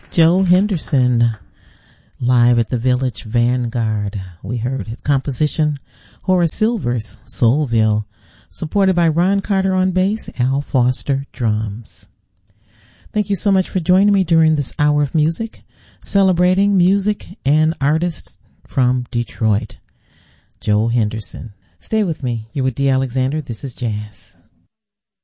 Joe Henderson, live at the Village Vanguard. We heard his composition, Horace Silver's Soulville, supported by Ron Carter on bass, Al Foster drums. Thank you so much for joining me during this hour of music, celebrating music and artists from Detroit. Joe Henderson. Stay with me. You're with Dee Alexander. This is Jazz.